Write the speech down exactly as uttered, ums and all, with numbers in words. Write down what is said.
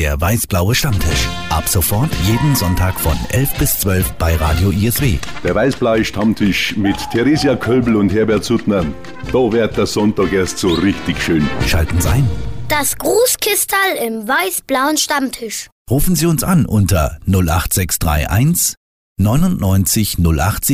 Der weiß-blaue Stammtisch. Ab sofort jeden Sonntag von elf bis zwölf bei Radio I S W. Der weiß-blaue Stammtisch mit Theresia Köbel und Herbert Suttner. Da wird der Sonntag erst so richtig schön. Schalten Sie ein. Das Grußkistal im weiß-blauen Stammtisch. Rufen Sie uns an unter null acht sechs drei eins neunundneunzig null acht